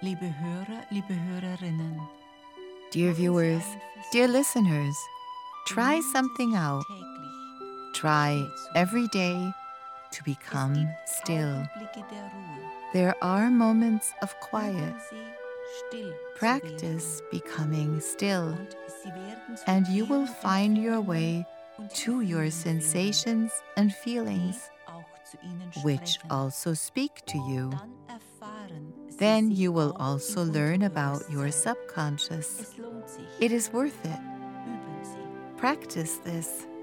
Liebe Hörer, liebe Hörerinnen. Dear viewers, dear listeners, try something out. Try every day to become still. There are moments of quiet. Practice becoming still, and you will find your way to your sensations and feelings, which also speak to you. Then you will also learn about your subconscious. It is worth it. Practice this.